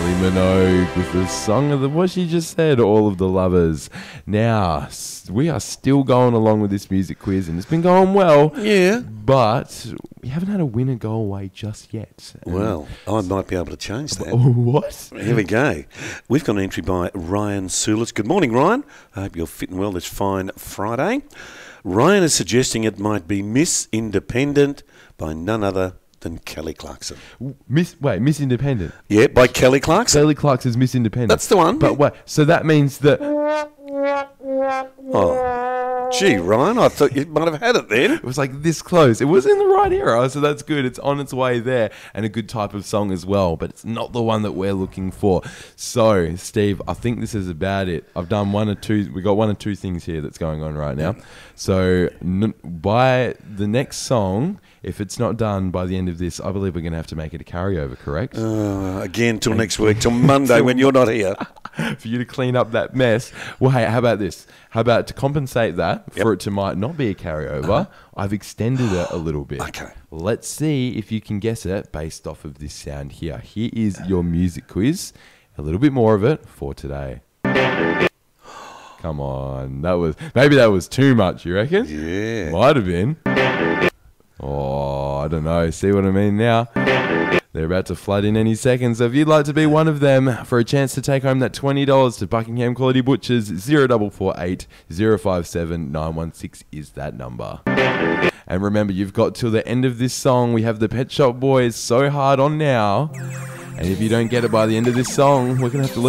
Kylie Minogue with the song of what she just said, All of the Lovers. Now, we are still going along with this music quiz, and it's been going well. Yeah. But we haven't had a winner go away just yet. Well, I might be able to change that. What? Here we go. We've got an entry by Ryan Sulis. Good morning, Ryan. I hope you're fitting well this fine Friday. Ryan is suggesting it might be Miss Independent by none other than Kelly Clarkson. Miss Independent. Yeah, by Kelly Clarkson. Kelly Clarkson's Miss Independent. That's the one. But wait, so that means that... Oh, gee, Ryan, I thought you might have had it then. It was like this close. It was in the right era, so that's good. It's on its way there, and a good type of song as well, but it's not the one that we're looking for. So, Steve, I think this is about it. I've done one or two. We got one or two things here that's going on right now. So, by the next song, if it's not done by the end of this, I believe we're going to have to make it a carryover, correct? Again, till next week, till Monday when you're not here. For you to clean up that mess. Well, hey, how about this? How about to compensate that for it to might not be a carryover, I've extended it a little bit. Okay. Let's see if you can guess it based off of this sound here. Here is your music quiz. A little bit more of it for today. Come on. Maybe that was too much, you reckon? Yeah. Might have been. Oh, I don't know. See what I mean now? They're about to flood in any second. So if you'd like to be one of them for a chance to take home that $20 to Buckingham Quality Butchers, 0448 057 916 is that number. And remember, you've got till the end of this song. We have the Pet Shop Boys So Hard on now. And if you don't get it by the end of this song, we're going to have to leave.